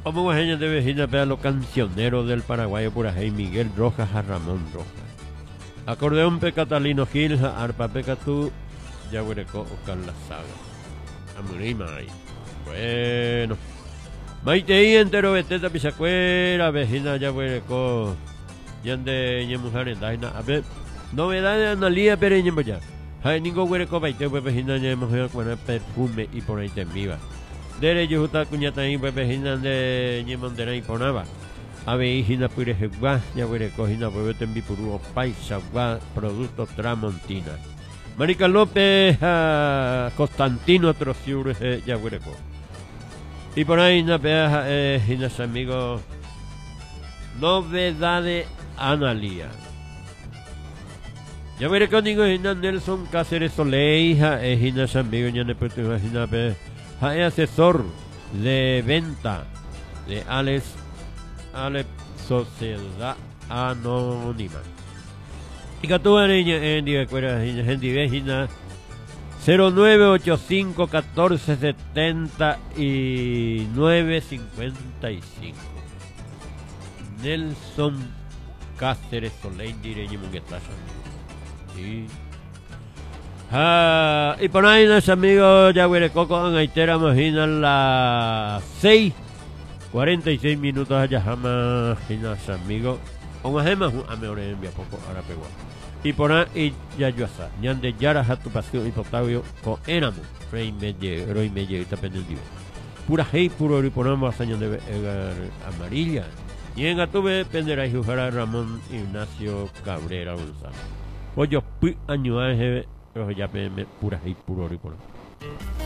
Vamos a gente de vecina a los cancioneros del Paraguay por ahí, Miguel Rojas a Ramón Rojas. Acordeón pe Catalino Gil, arpa pe Catú, Yaguareco o Carla Saga. Amurima ahí. Bueno. Maite entero beteta pisacuera, vecina Yaguareco. Yande ñe mujer en daina. A ver, novedad de Analía Pereña ya. Hay ningún huereco baite, pues vecina ñe mujer con el perfume y por ahí te viva. Dere yo justa cuñata y pues vecina de ñe mondera y ponaba. A ver, hijina pure jegua, Yaguareco, hina pues te envi puru paisa, producto Tramontina. Marica López, Constantino Trociur, Yaguareco. Y por ahí una peaja, hinas amigos, novedades Analía. Yaguareco digo hinas Nelson Cáceres Soleija, hinas amigos, ya ne puedo imaginar, es asesor de venta de Alex Sociedad Anónima. Y que tú en gente vecina 0985 14 79 55. Nelson Cáceres Soleil direño Munguetazo. Sí. Y por ahí los amigos Yaguareco con Aitera imaginan las 6:46 minutos allá jamás los amigos. Con gemas a mejor envía poco ahora pegó. Y por ahí ya yo asa, ya de Yara a tu pasión y potable con Enamo, Rey Medio y tapendiente. Pura hey, puro y por ambos años de amarilla. Y en Gatube penderá y jugará Ramón Ignacio Cabrera González. Pollo pi año pero ya pura hey, puro y por ambos.